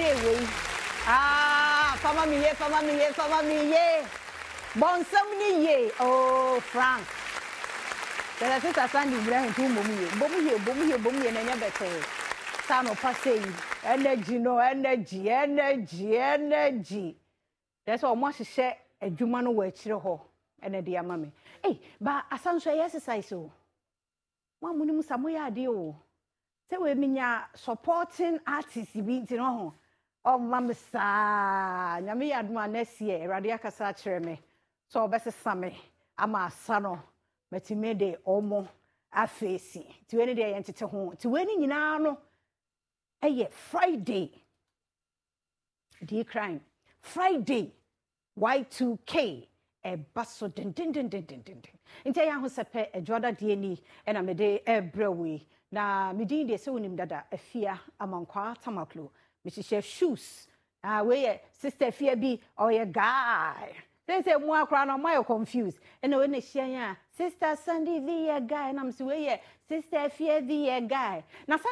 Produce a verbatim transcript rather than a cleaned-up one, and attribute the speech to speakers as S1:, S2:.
S1: day we. Ah, fama mi ye, fama mi ye, fama mi ye. Bon somni ye. Oh, Frank. There is a Sandy Ibrahim to Bomu, Bomu, Bomu, Bomu, and never say. Sano passe. Energy, no energy, energy, energy. That's all much share a Jumano way chill and a dear mammy. Eh, but a son say exercise so. One munum samoya dio. Say we minya supporting artists being in home. Oh, mamma sa, Yami adma next year, Radiaka Sachere. So best summer, I'm a son. Metimede omo afesi to any day entity home to any no eh Friday the crime Friday Y two K e baso din din din din din din ntia ya ho sepe e joda de ni e na mede e brewe na medin de se wonim dada afia amankwa tamaklo me hye shoes ah we sister afia bi or ye guy. They say more crown on my confused. And when they share, Sister Sandy the guy, and I'm saying, Sister Fear the guy. Now,